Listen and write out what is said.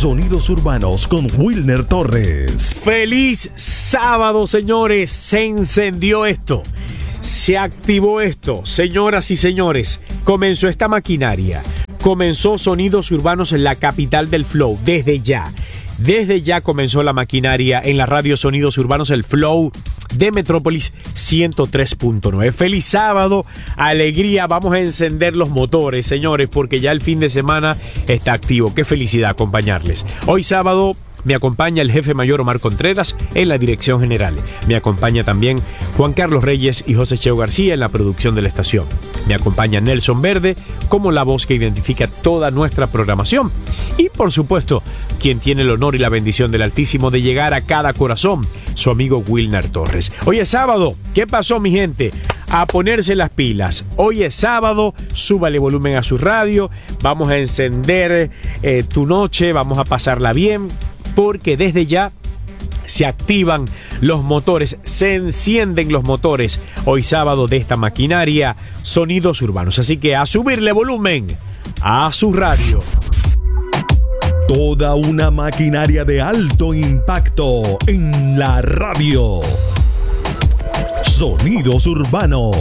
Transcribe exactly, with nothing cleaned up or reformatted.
Sonidos Urbanos con Wilner Torres. Feliz sábado, señores. Se encendió esto. Se activó esto. Señoras y señores, comenzó esta maquinaria. Comenzó Sonidos Urbanos en la capital del Flow. Desde ya. Desde ya comenzó la maquinaria en la radio Sonidos Urbanos, el Flow de Metrópolis ciento tres punto nueve. Feliz sábado, alegría, vamos a encender los motores, señores, porque ya el fin de semana está activo. Qué felicidad acompañarles. Hoy sábado me acompaña el jefe mayor Omar Contreras en la dirección general. Me acompaña también Juan Carlos Reyes y José Cheo García en la producción de la estación. Me acompaña Nelson Verde como la voz que identifica toda nuestra programación. Y por supuesto, quien tiene el honor y la bendición del Altísimo de llegar a cada corazón, su amigo Wilner Torres. Hoy es sábado. ¿Qué pasó, mi gente? A ponerse las pilas. Hoy es sábado, súbale volumen a su radio. Vamos a encender eh, tu noche, vamos a pasarla bien, porque desde ya se activan los motores, se encienden los motores hoy sábado de esta maquinaria Sonidos Urbanos. Así que a subirle volumen a su radio. Toda una maquinaria de alto impacto en la radio. Sonidos Urbanos.